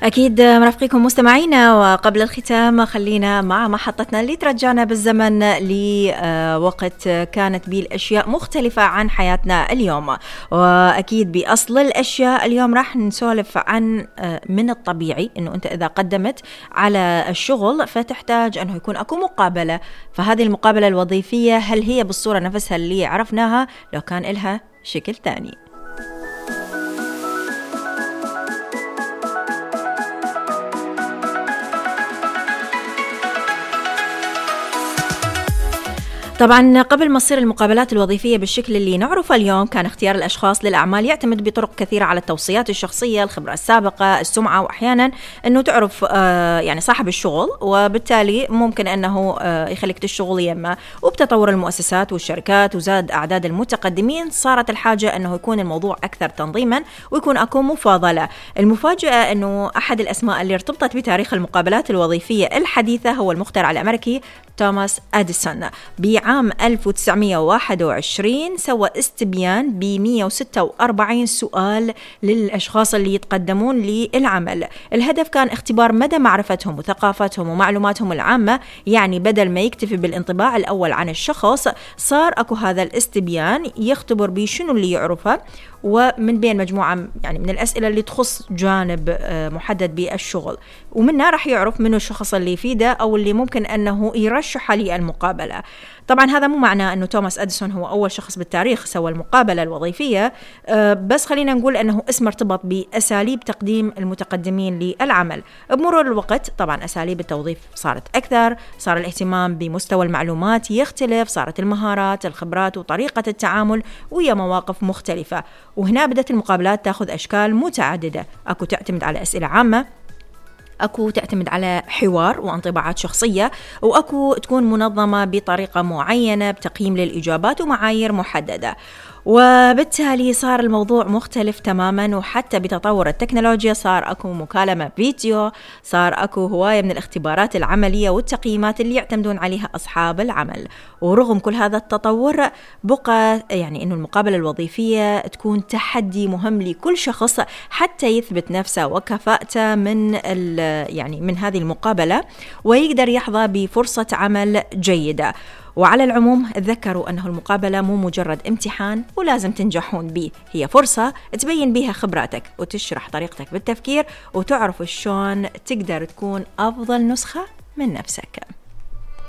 أكيد مرافقيكم مستمعينا، وقبل الختام خلينا مع محطتنا اللي ترجعنا بالزمن لوقت كانت به الأشياء مختلفة عن حياتنا اليوم. وأكيد بأصل الأشياء اليوم راح نسولف عن من الطبيعي أنه أنت إذا قدمت على الشغل فتحتاج أنه يكون أكو مقابلة. فهذه المقابلة الوظيفية هل هي بالصورة نفسها اللي عرفناها لو كان إلها شكل تاني؟ طبعا قبل ما تصير المقابلات الوظيفية بالشكل اللي نعرفه اليوم، كان اختيار الأشخاص للأعمال يعتمد بطرق كثيرة على التوصيات الشخصية، الخبرة السابقة، السمعة، وأحيانا أنه تعرف يعني صاحب الشغل، وبالتالي ممكن أنه يخليك تشتغل يمه. وبتطور المؤسسات والشركات وزاد أعداد المتقدمين صارت الحاجة أنه يكون الموضوع أكثر تنظيما ويكون أكو مفاضلة. المفاجأة أنه أحد الأسماء اللي ارتبطت بتاريخ المقابلات الوظيفية الحديثة هو المخترع الأمريكي توماس أديسون. بعام 1921 سوى استبيان ب 146 سؤال للأشخاص اللي يتقدمون للعمل. الهدف كان اختبار مدى معرفتهم وثقافتهم ومعلوماتهم العامة. يعني بدل ما يكتفي بالانطباع الأول عن الشخص، صار أكو هذا الاستبيان يختبر بيه شنو اللي يعرفه، ومن بين مجموعة يعني من الأسئلة اللي تخص جانب محدد بالشغل، ومنها راح يعرف منه الشخص اللي يفيده أو اللي ممكن أنه يرشح للمقابلة. طبعا هذا مو معناه أنه توماس أديسون هو أول شخص بالتاريخ سوى المقابلة الوظيفية، بس خلينا نقول أنه اسمه ارتبط بأساليب تقديم المتقدمين للعمل. بمرور الوقت طبعا أساليب التوظيف صارت أكثر، صار الاهتمام بمستوى المعلومات يختلف، صارت المهارات، الخبرات وطريقة التعامل ويا مواقف مختلفة. وهنا بدأت المقابلات تأخذ أشكال متعددة. أكو تعتمد على أسئلة عامة، أكو تعتمد على حوار وانطباعات شخصية، وأكو تكون منظمة بطريقة معينة بتقييم للإجابات ومعايير محددة. وبالتالي صار الموضوع مختلف تماما. وحتى بتطور التكنولوجيا صار أكو مكالمة فيديو، صار أكو هواية من الاختبارات العملية والتقييمات اللي يعتمدون عليها أصحاب العمل. ورغم كل هذا التطور بقى يعني إنه المقابلة الوظيفية تكون تحدي مهم لكل شخص حتى يثبت نفسه وكفاءته من هذه المقابلة ويقدر يحظى بفرصة عمل جيدة. وعلى العموم تذكروا أنه المقابلة مو مجرد امتحان ولازم تنجحون به، هي فرصة تبين بيها خبراتك وتشرح طريقتك بالتفكير وتعرف شلون تقدر تكون أفضل نسخة من نفسك.